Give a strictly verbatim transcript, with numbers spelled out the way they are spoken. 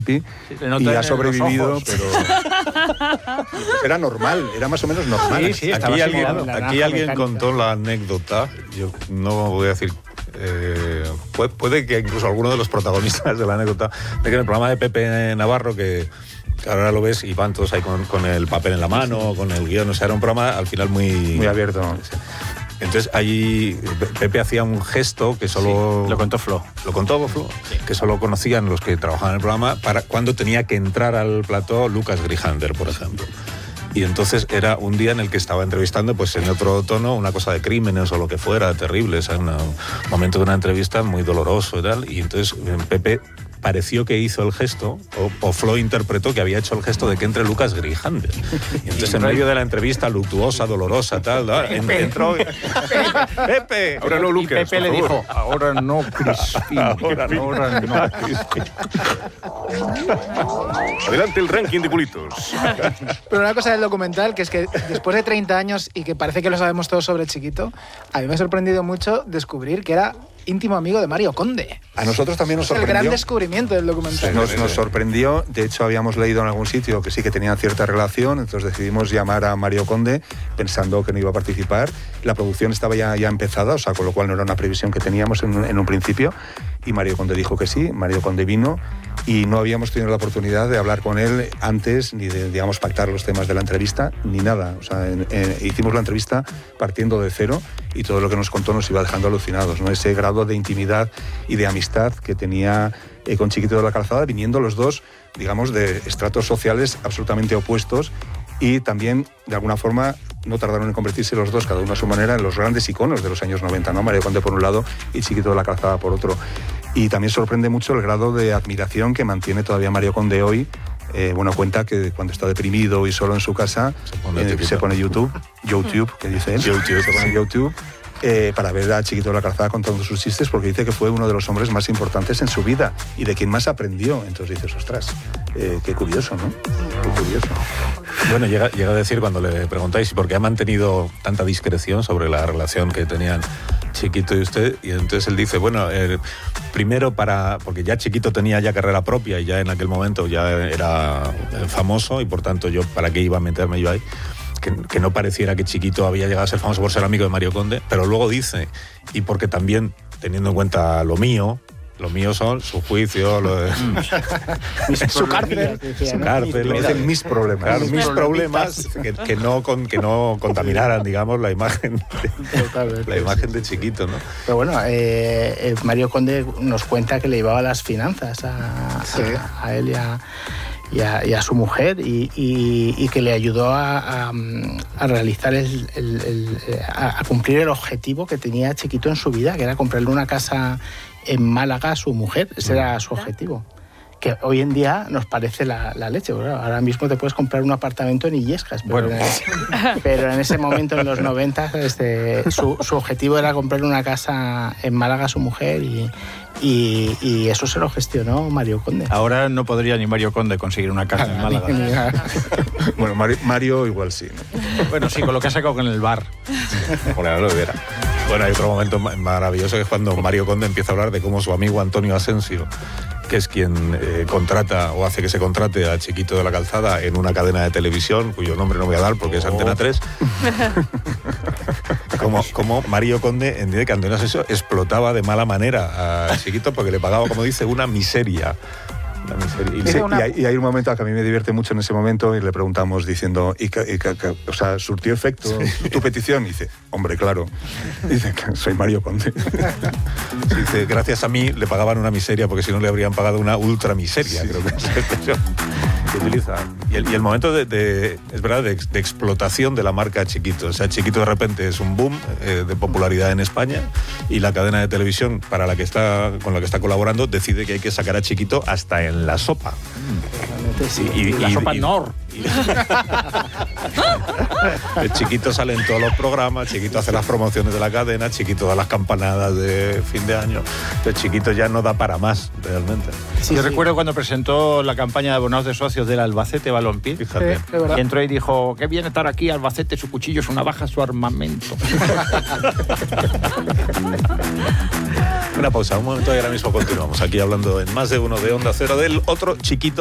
Sí, y ha sobrevivido, pero era normal, era más o menos normal. Sí, sí, aquí alguien, aquí alguien mecánica. contó la anécdota, yo no voy a decir, eh, puede, puede que incluso alguno de los protagonistas de la anécdota, de que en el programa de Pepe Navarro, que, que ahora lo ves y van todos ahí con, con el papel en la mano, con el guión, o sea, era un programa al final muy... Muy abierto. Entonces allí Pepe hacía un gesto que solo... Sí, lo contó Flo. Lo contó Flo, sí. Que solo conocían los que trabajaban en el programa para cuando tenía que entrar al plató Lucas Grijander, por ejemplo. Y entonces era un día en el que estaba entrevistando, pues en otro tono, una cosa de crímenes o lo que fuera, terrible, o sea, una, un momento de una entrevista muy doloroso y tal. Y entonces Pepe pareció que hizo el gesto, o, o Flo interpretó que había hecho el gesto de que entre Lucas Grijander. Y entonces en medio de la entrevista luctuosa, dolorosa, tal, ¿no? entró... ¡Pepe! Ahora no, Lucas, y Pepe le favor. dijo, ahora no, Crispín, Ahora no. ahora no. Adelante el ranking de culitos. Pero una cosa del documental, que es que después de treinta años y que parece que lo sabemos todos sobre Chiquito, a mí me ha sorprendido mucho descubrir que era íntimo amigo de Mario Conde. A nosotros también nos Es el sorprendió. gran descubrimiento del documental. Nos, nos sorprendió, de hecho habíamos leído en algún sitio que sí que tenían cierta relación, entonces decidimos llamar a Mario Conde pensando que no iba a participar. La producción estaba ya, ya empezada, o sea, con lo cual no era una previsión que teníamos en, en un principio, y Mario Conde dijo que sí, Mario Conde vino, y no habíamos tenido la oportunidad de hablar con él antes, ni de, digamos, pactar los temas de la entrevista, ni nada. O sea, en, en, hicimos la entrevista partiendo de cero, y todo lo que nos contó nos iba dejando alucinados, ¿no? Ese grado de intimidad y de amistad que tenía eh, con Chiquito de la Calzada, viniendo los dos, digamos, de estratos sociales absolutamente opuestos, y también, de alguna forma, no tardaron en convertirse los dos, cada uno a su manera, en los grandes iconos de los años noventa, ¿no? Mario Conde por un lado y Chiquito de la Calzada por otro. Y también sorprende mucho el grado de admiración que mantiene todavía Mario Conde hoy. Eh, bueno, cuenta que cuando está deprimido y solo en su casa, se pone, eh, se pone YouTube, YouTube, que dice él, YouTube, se pone YouTube, eh, para ver a Chiquito de la Calzada contando sus chistes, porque dice que fue uno de los hombres más importantes en su vida y de quien más aprendió. Entonces dices, ostras, eh, qué curioso, ¿no? Qué curioso. Bueno, llega, llega a decir cuando le preguntáis por qué ha mantenido tanta discreción sobre la relación que tenían Chiquito y usted, y entonces él dice, bueno, eh, primero para, porque ya Chiquito tenía ya carrera propia y ya en aquel momento ya era famoso y por tanto yo, ¿para qué iba a meterme yo ahí? Que, que no pareciera que Chiquito había llegado a ser famoso por ser amigo de Mario Conde, pero luego dice, y porque también, teniendo en cuenta lo mío, lo mío son su juicio, lo de... Su cárcel. Su cárcel, Le dicen mis problemas. Claro, mis problemas que, que, no, con, que no contaminaran, digamos, la imagen de, la imagen de Chiquito, ¿no? Pero bueno, eh, eh, Mario Conde nos cuenta que le llevaba las finanzas a, sí. a, a él y a, y, a, y a su mujer y, y, y que le ayudó a, a, a realizar el, el, el a, a cumplir el objetivo que tenía Chiquito en su vida, que era comprarle una casa en Málaga a su mujer. Ese era su objetivo. Que hoy en día nos parece la, la leche. Bueno, ahora mismo te puedes comprar un apartamento en Illescas, pero, bueno. en, pero en ese momento, en los noventa, este, su, su objetivo era comprar una casa en Málaga a su mujer y, y, y eso se lo gestionó Mario Conde. Ahora no podría ni Mario Conde conseguir una casa en Málaga. Bueno, Mario, Mario igual sí, ¿no? Bueno, sí, con lo que ha sacado con el bar. Por ahora lo hubiera. Bueno, hay otro momento maravilloso que es cuando Mario Conde empieza a hablar de cómo su amigo Antonio Asensio, que es quien eh, contrata o hace que se contrate a Chiquito de la Calzada en una cadena de televisión, cuyo nombre no voy a dar porque es Antena tres, como, como Mario Conde entiende que Antonio Asensio explotaba de mala manera a Chiquito porque le pagaba, como dice, una miseria. Una miseria. Y, sí, y, hay, y hay un momento que a mí me divierte mucho en ese momento y le preguntamos diciendo, ¿y que, y que, que, o sea, surtió efecto sí. tu petición? Y dice, hombre, claro. Y dice, soy Mario Conde. Sí, dice, gracias a mí le pagaban una miseria porque si no le habrían pagado una ultra miseria, sí. creo que es la expresión que utiliza. Y el, y el momento de, de es verdad, de, de explotación de la marca Chiquito. O sea, Chiquito de repente es un boom eh, de popularidad en España y la cadena de televisión para la que está, con la que está colaborando decide que hay que sacar a Chiquito hasta en la sopa. Realmente sí. Y, y- La y- sopa y- Nor. El Chiquito sale en todos los programas, Chiquito hace las promociones de la cadena, Chiquito da las campanadas de fin de año. El Chiquito ya no da para más, realmente. Sí, Yo sí. recuerdo cuando presentó la campaña de abonados de socios del Albacete Balompié. Fíjate. Sí, es verdad. Y entró y dijo, qué bien estar aquí, Albacete, su cuchillo es una baja, su armamento. Una pausa, un momento y ahora mismo continuamos aquí hablando en Más de Uno de Onda Cero del otro Chiquito.